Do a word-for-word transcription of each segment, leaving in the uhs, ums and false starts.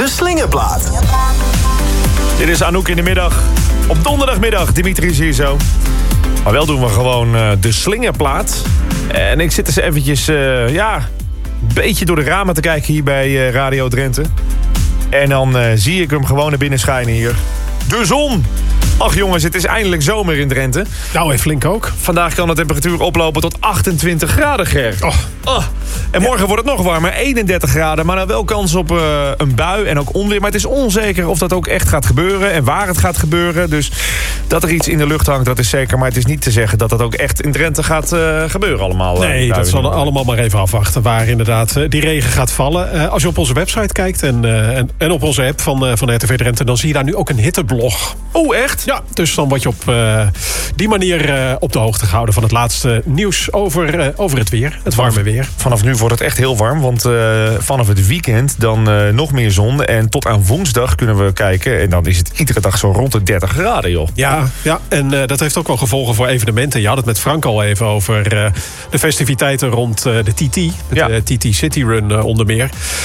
De Slingerplaat. Dit is Anouk in de middag. Op donderdagmiddag, Dimitri is hier zo. Maar wel doen we gewoon uh, de Slingerplaat. En ik zit eens eventjes, uh, ja, een beetje door de ramen te kijken hier bij uh, Radio Drenthe. En dan uh, zie ik hem gewoon naar binnen schijnen hier. De zon! Ach jongens, het is eindelijk zomer in Drenthe. Nou, en flink ook. Vandaag kan de temperatuur oplopen tot achtentwintig graden, Ger. Oh. Oh. En morgen ja. wordt het nog warmer, eenendertig graden. Maar dan wel kans op uh, een bui en ook onweer. Maar het is onzeker of dat ook echt gaat gebeuren en waar het gaat gebeuren. Dus dat er iets in de lucht hangt, dat is zeker. Maar het is niet te zeggen dat dat ook echt in Drenthe gaat uh, gebeuren allemaal. Nee, uh, dat zal allemaal maar even afwachten waar inderdaad uh, die regen gaat vallen. Uh, als je op onze website kijkt en, uh, en, en op onze app van, uh, van R T V Drenthe, dan zie je daar nu ook een hitteblog. Oh, echt? Ja, dus dan word je op uh, die manier uh, op de hoogte gehouden van het laatste nieuws over, uh, over het weer. Het warme weer. Vanaf nu wordt het echt heel warm, want uh, vanaf het weekend dan uh, nog meer zon. En tot aan woensdag kunnen we kijken. En dan is het iedere dag zo rond de dertig graden, joh. Ja, ja en uh, dat heeft ook wel gevolgen voor evenementen. Je had het met Frank al even over uh, de festiviteiten rond uh, de T T. De ja. uh, T T City Run uh, onder meer.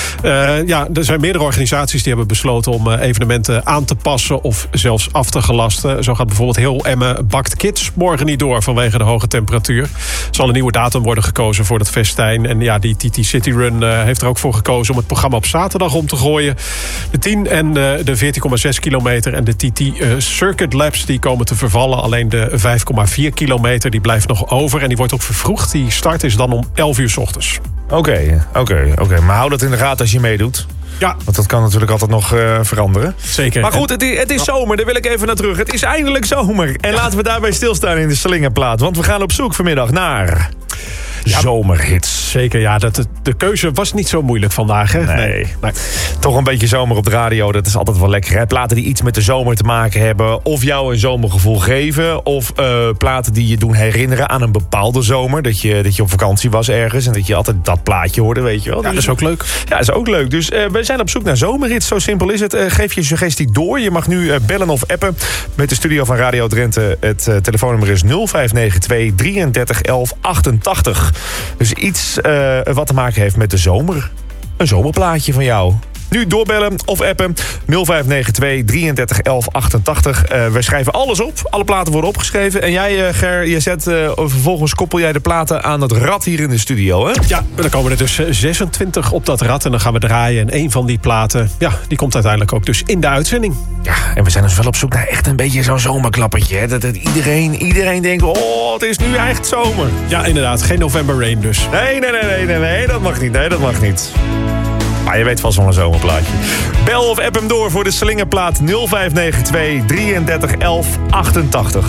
Uh, ja, er zijn meerdere organisaties die hebben besloten om uh, evenementen aan te passen of zelfs af te gelasten. Zo gaat bijvoorbeeld heel Emmen Bakt Kids morgen niet door vanwege de hoge temperatuur. Er zal een nieuwe datum worden gekozen voor dat festijn. En ja, die T T City Run uh, heeft er ook voor gekozen om het programma op zaterdag om te gooien. De tien en de, de veertien komma zes kilometer en de T T uh, Circuit Labs die komen te vervallen. Alleen de vijf komma vier kilometer die blijft nog over. En die wordt ook vervroegd. Die start is dan om elf uur 's ochtends. Oké, okay, oké, okay, oké. Okay. Maar hou dat in de gaten als je meedoet. Ja. Want dat kan natuurlijk altijd nog uh, veranderen. Zeker. Maar goed, het is, het is zomer, daar wil ik even naar terug. Het is eindelijk zomer. En ja. laten we daarbij stilstaan in de Slingerplaat. Want we gaan op zoek vanmiddag naar... Ja, zomerhits. Zeker, ja. Dat, de keuze was niet zo moeilijk vandaag, hè? Nee. Nee. nee. Toch een beetje zomer op de radio, dat is altijd wel lekker. Hè? Platen die iets met de zomer te maken hebben. Of jou een zomergevoel geven. Of uh, platen die je doen herinneren aan een bepaalde zomer. Dat je, dat je op vakantie was ergens. En dat je altijd dat plaatje hoorde, weet je wel. Ja, dat is ook leuk. Ja, dat is ook leuk. Dus uh, we zijn op zoek naar zomerhits. Zo simpel is het. Uh, geef je suggestie door. Je mag nu uh, bellen of appen met de studio van Radio Drenthe. Het uh, telefoonnummer is nul vijf negen twee drieëndertig elf achtentachtig. Dus iets uh, wat te maken heeft met de zomer. Een zomerplaatje van jou. Nu doorbellen of appen nul vijf negen twee drieëndertig elf achtentachtig. Uh, we schrijven alles op. Alle platen worden opgeschreven. En jij, uh, Ger, je zet, uh, vervolgens koppel jij de platen aan het rad hier in de studio, hè? Ja, dan komen er dus zesentwintig op dat rad. En dan gaan we draaien. En één van die platen, ja, die komt uiteindelijk ook dus in de uitzending. Ja, en we zijn dus wel op zoek naar echt een beetje zo'n zomerklappertje. Hè? Dat, dat iedereen, iedereen denkt, oh, het is nu echt zomer. Ja, inderdaad. Geen November Rain dus. Nee, nee, nee, nee, nee, nee. Dat mag niet. Nee, dat mag niet. Maar je weet vast wel een zomerplaatje. Bel of app hem door voor de Slingerplaat nul vijf negen twee drieëndertig elf achtentachtig.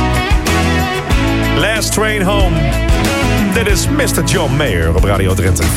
Last Train Home. Dit is mister John Mayer op Radio Drenthe.